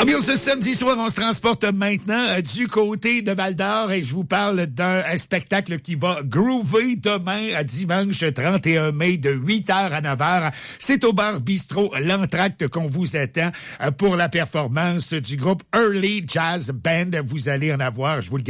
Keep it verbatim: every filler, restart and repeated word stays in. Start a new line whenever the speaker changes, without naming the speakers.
Ah bien, ce samedi soir, on se transporte maintenant euh, du côté de Val-d'Or et je vous parle d'un un spectacle qui va groover demain, à dimanche trente et un mai, de huit heures à neuf heures. C'est au bar Bistrot L'Entracte qu'on vous attend euh, pour la performance du groupe Early Jazz Band. Vous allez en avoir, je vous le